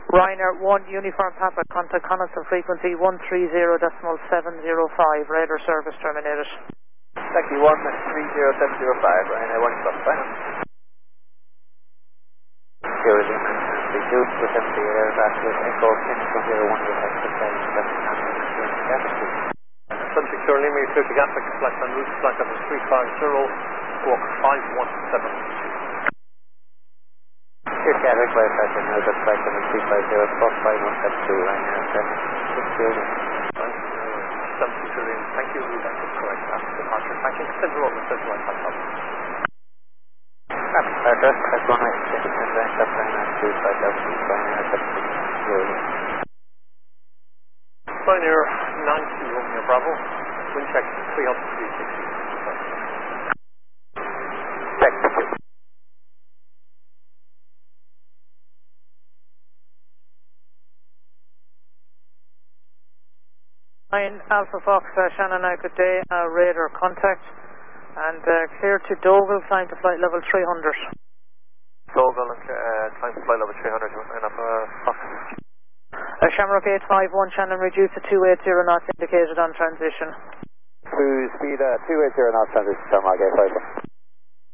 Ryanair 1 Uniform Papa, contact Coniston frequency 130.705, radar service terminated. Taxi 130.705, Ryanair 1 stop, final. Tourism and 32, with empty aircraft with Echo 10.01 with Subject to Lima, you took the Gatwick flight on route, flight number 350, walk 517. Here's Gatwick, flight pressure, now just flight number 350, spot 5172, Ryanair 7. Subject to Lima, thank you, that is correct, after departure, thank you, Central Road, Central Line, Departure, press 1 right, ticket and rank up, Ryanair 250, Ryanair 7. Ryanair 90 Romeo Bravo, wind check 360. Check, thank you. Alpha Fox, Shannon, good day, radar contact, and clear to Deauville, climb to flight level 300. Deauville, climb to flight level 300, and up Fox. Shamrock 851, Shannon, reduce to 280 knots indicated on transition. Cruise speed 280 knots, transition, Shamrock 851.